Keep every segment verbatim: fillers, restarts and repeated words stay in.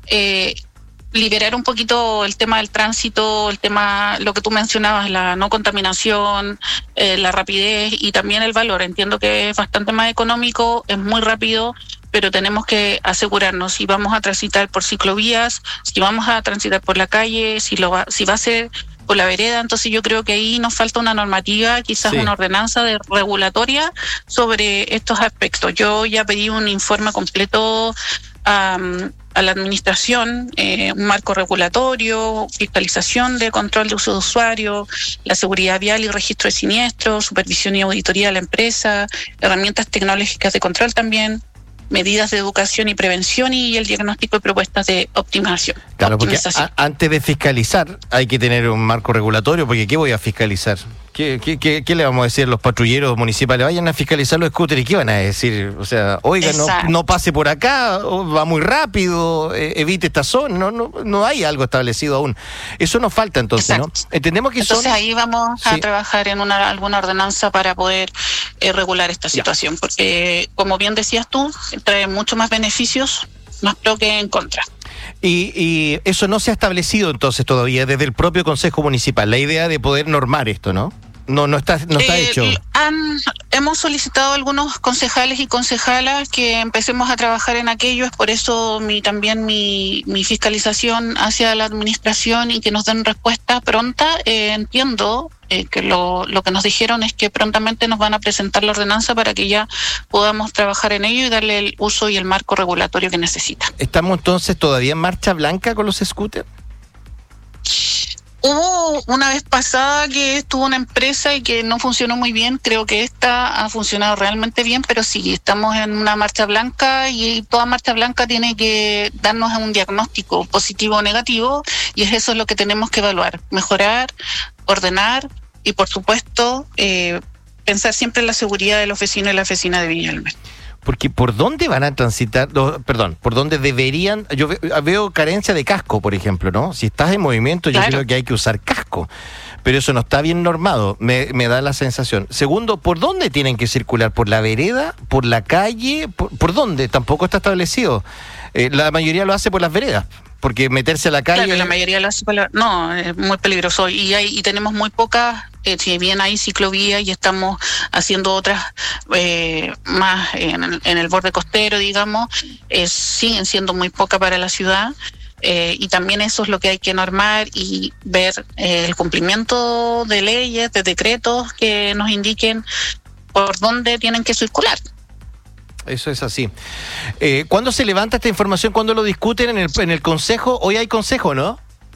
eh, liberar un poquito el tema del tránsito, el tema, lo que tú mencionabas, la no contaminación, eh, la rapidez y también el valor. Entiendo que es bastante más económico, es muy rápido, pero tenemos que asegurarnos si vamos a transitar por ciclovías, si vamos a transitar por la calle, si lo va, si va a ser por la vereda. Entonces yo creo que ahí nos falta una normativa, quizás sí. una ordenanza de regulatoria sobre estos aspectos. Yo ya pedí un informe completo Um, a la administración, eh, un marco regulatorio, fiscalización de control de uso de usuario, la seguridad vial y registro de siniestros, supervisión y auditoría de la empresa, herramientas tecnológicas de control también, medidas de educación y prevención y el diagnóstico y propuestas de optimización. Claro, porque a, antes de fiscalizar hay que tener un marco regulatorio, porque ¿qué voy a fiscalizar? ¿Qué, qué, qué, qué le vamos a decir a los patrulleros municipales? Vayan a fiscalizar los scooters. ¿Y qué van a decir? O sea, oiga, no, no pase por acá, va muy rápido, eh, evite esta zona. No, no, no hay algo establecido aún. Eso nos falta entonces, Exacto. ¿no? Entendemos que Entonces son... ahí vamos a sí. trabajar en una alguna ordenanza para poder eh, regular esta situación. Ya. Porque, como bien decías tú, trae mucho más beneficios, más pro que en contra. Y, y eso no se ha establecido entonces todavía desde el propio Consejo Municipal, la idea de poder normar esto, ¿no? No, no está, no está eh, hecho. Han, hemos solicitado a algunos concejales y concejalas que empecemos a trabajar en aquello, es por eso mi, también mi, mi fiscalización hacia la administración y que nos den respuesta pronta. Eh, entiendo eh, que lo, lo que nos dijeron es que prontamente nos van a presentar la ordenanza para que ya podamos trabajar en ello y darle el uso y el marco regulatorio que necesita. ¿Estamos entonces todavía en marcha blanca con los scooters? Hubo una vez pasada que estuvo una empresa y que no funcionó muy bien. Creo que esta ha funcionado realmente bien, pero sí, estamos en una marcha blanca y toda marcha blanca tiene que darnos un diagnóstico positivo o negativo y es eso lo que tenemos que evaluar, mejorar, ordenar y, por supuesto, eh, pensar siempre en la seguridad de los vecinos y la vecina de Viña del Mar. Porque ¿por dónde van a transitar? No, perdón, ¿por dónde deberían? Yo ve, veo carencia de casco, por ejemplo, ¿no? Si estás en movimiento, yo claro. creo que hay que usar casco. Pero eso no está bien normado, me, me da la sensación. Segundo, ¿por dónde tienen que circular? ¿Por la vereda? ¿Por la calle? ¿Por, por dónde? Tampoco está establecido. Eh, la mayoría lo hace por las veredas. Porque meterse a la calle... Claro, la mayoría lo hace por la... No, es muy peligroso. Y hay y tenemos muy pocas, eh, si bien hay ciclovías y estamos haciendo otras eh, más en el, en el borde costero, digamos, eh, siguen siendo muy pocas para la ciudad. Eh, y también eso es lo que hay que normar y ver eh, el cumplimiento de leyes, de decretos que nos indiquen por dónde tienen que circular. Eso es así. Eh, ¿Cuándo se levanta esta información? ¿Cuándo lo discuten en el, en el consejo? Hoy hay consejo, ¿no?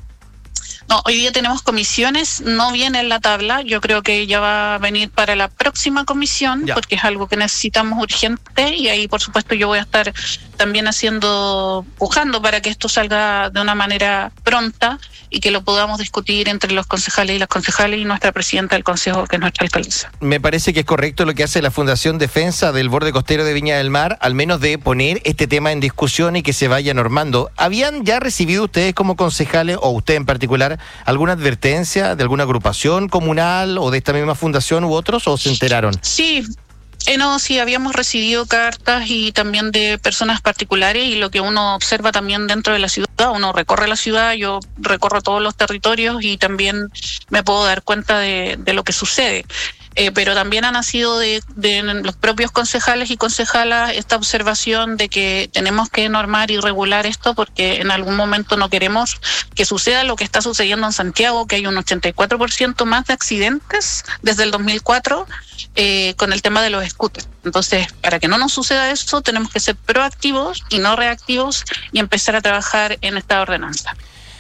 No, hoy día tenemos comisiones, no viene en la tabla, yo creo que ya va a venir para la próxima comisión, ya. Porque es algo que necesitamos urgente y ahí por supuesto yo voy a estar también haciendo, pujando para que esto salga de una manera pronta y que lo podamos discutir entre los concejales y las concejales y nuestra presidenta del consejo, que es nuestra alcaldesa. Me parece que es correcto lo que hace la Fundación Defensa del Borde Costero de Viña del Mar, al menos de poner este tema en discusión y que se vaya normando. ¿Habían ya recibido ustedes como concejales, o usted en particular, alguna advertencia de alguna agrupación comunal o de esta misma fundación u otros, o se enteraron? Sí. Eh, no, sí, habíamos recibido cartas y también de personas particulares y lo que uno observa también dentro de la ciudad, uno recorre la ciudad, yo recorro todos los territorios y también me puedo dar cuenta de, de lo que sucede. Eh, pero también ha nacido de, de los propios concejales y concejalas esta observación de que tenemos que normar y regular esto porque en algún momento no queremos que suceda lo que está sucediendo en Santiago, que hay un ochenta y cuatro por ciento más de accidentes desde el dos mil cuatro eh, con el tema de los scooters. Entonces, para que no nos suceda eso, tenemos que ser proactivos y no reactivos y empezar a trabajar en esta ordenanza.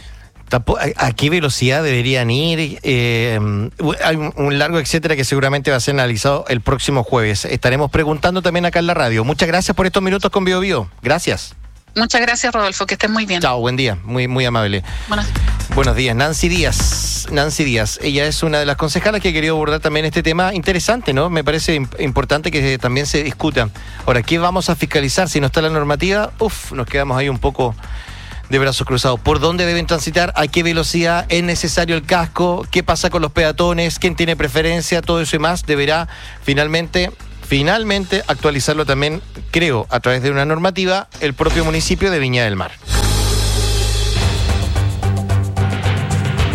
¿A qué velocidad deberían ir? Eh, hay un largo etcétera que seguramente va a ser analizado el próximo jueves. Estaremos preguntando también acá en la radio. Muchas gracias por estos minutos con Bio Bio. Gracias. Muchas gracias, Rodolfo, que estés muy bien. Chao, buen día, muy, muy amable. Buenos días. Buenos días, Nancy Díaz. Nancy Díaz, ella es una de las concejalas que ha querido abordar también este tema interesante, ¿no? Me parece imp- importante que también se discuta. Ahora, ¿qué vamos a fiscalizar? Si no está la normativa, uf, nos quedamos ahí un poco de brazos cruzados. ¿Por dónde deben transitar? ¿A qué velocidad es necesario el casco? ¿Qué pasa con los peatones? ¿Quién tiene preferencia? Todo eso y más deberá finalmente, finalmente actualizarlo también, creo, a través de una normativa, el propio municipio de Viña del Mar.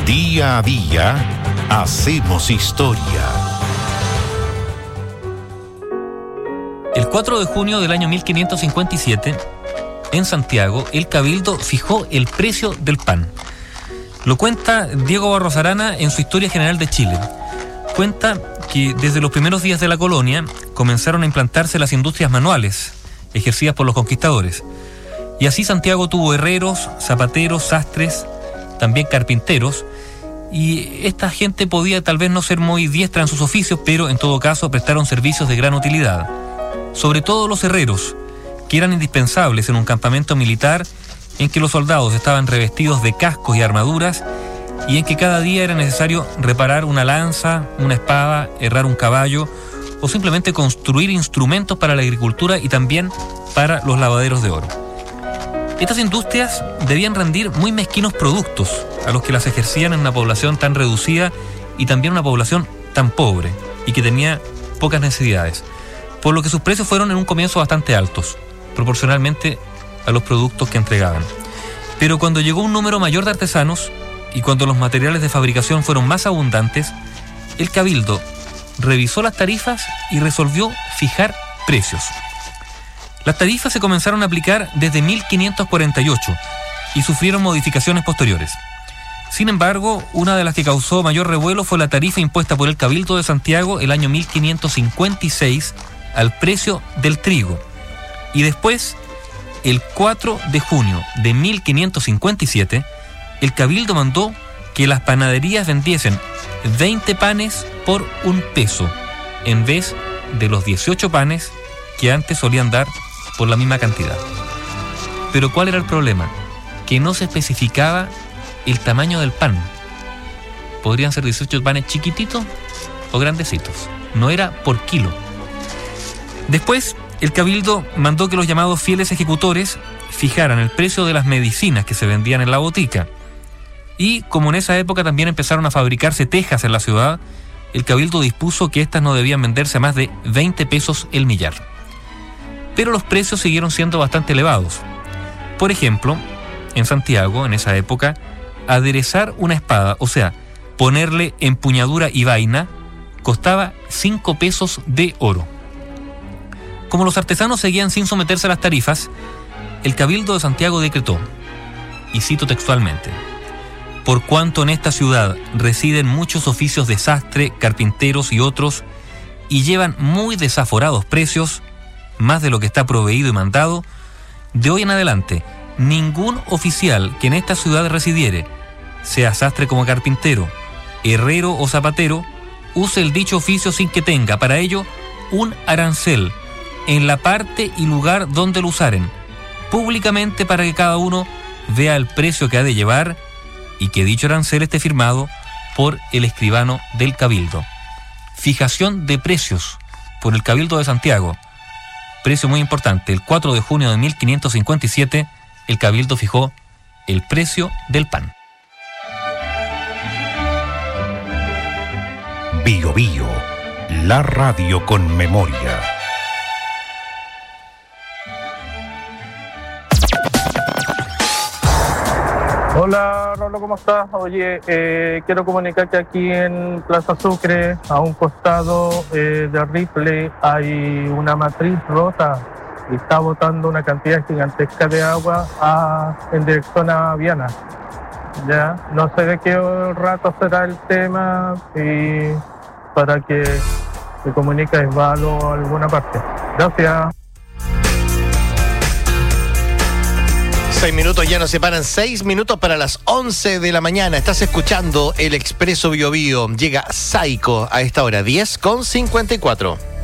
Día a día, hacemos historia. El cuatro de junio del año mil quinientos cincuenta y siete, en Santiago, el Cabildo fijó el precio del pan. Lo cuenta Diego Barros Arana en su Historia General de Chile. Cuenta que desde los primeros días de la colonia comenzaron a implantarse las industrias manuales, ejercidas por los conquistadores. Y así Santiago tuvo herreros, zapateros, sastres, también carpinteros, y esta gente podía tal vez no ser muy diestra en sus oficios, pero en todo caso prestaron servicios de gran utilidad. Sobre todo los herreros, que eran indispensables en un campamento militar en que los soldados estaban revestidos de cascos y armaduras y en que cada día era necesario reparar una lanza, una espada, herrar un caballo o simplemente construir instrumentos para la agricultura y también para los lavaderos de oro. Estas industrias debían rendir muy mezquinos productos a los que las ejercían en una población tan reducida y también una población tan pobre y que tenía pocas necesidades, por lo que sus precios fueron en un comienzo bastante altos, proporcionalmente a los productos que entregaban. Pero cuando llegó un número mayor de artesanos y cuando los materiales de fabricación fueron más abundantes, el Cabildo revisó las tarifas y resolvió fijar precios. Las tarifas se comenzaron a aplicar desde mil quinientos cuarenta y ocho y sufrieron modificaciones posteriores. Sin embargo, una de las que causó mayor revuelo fue la tarifa impuesta por el Cabildo de Santiago el año mil quinientos cincuenta y seis al precio del trigo. Y después, el cuatro de junio de mil quinientos cincuenta y siete, el Cabildo mandó que las panaderías vendiesen veinte panes por un peso, en vez de los dieciocho panes que antes solían dar por la misma cantidad. Pero ¿cuál era el problema? Que no se especificaba el tamaño del pan. Podrían ser dieciocho panes chiquititos o grandecitos. No era por kilo. Después, el Cabildo mandó que los llamados fieles ejecutores fijaran el precio de las medicinas que se vendían en la botica. Y como en esa época también empezaron a fabricarse tejas en la ciudad, el Cabildo dispuso que éstas no debían venderse a más de veinte pesos el millar. Pero los precios siguieron siendo bastante elevados. Por ejemplo, en Santiago, en esa época, aderezar una espada, o sea, ponerle empuñadura y vaina, costaba cinco pesos de oro. Como los artesanos seguían sin someterse a las tarifas, el Cabildo de Santiago decretó, y cito textualmente: por cuanto en esta ciudad residen muchos oficios de sastre, carpinteros y otros, y llevan muy desaforados precios, más de lo que está proveído y mandado, de hoy en adelante, ningún oficial que en esta ciudad residiere, sea sastre como carpintero, herrero o zapatero, use el dicho oficio sin que tenga para ello un arancel en la parte y lugar donde lo usaren, públicamente para que cada uno vea el precio que ha de llevar y que dicho arancel esté firmado por el escribano del Cabildo. Fijación de precios por el Cabildo de Santiago. Precio muy importante. El cuatro de junio de mil quinientos cincuenta y siete, el Cabildo fijó el precio del pan. Bio Bio, la radio con memoria. Hola Rolo, ¿cómo estás? Oye, eh, quiero comunicar que aquí en Plaza Sucre, a un costado eh, de Ripley, hay una matriz rota y está botando una cantidad gigantesca de agua a, en dirección a Viana. Ya, no sé de qué rato será el tema y para que se comunique a Esvalo o a alguna parte. Gracias. Seis minutos, ya nos separan seis minutos para las once de la mañana. Estás escuchando el Expreso Bio Bio. Llega Saico a esta hora, diez con cincuenta y cuatro.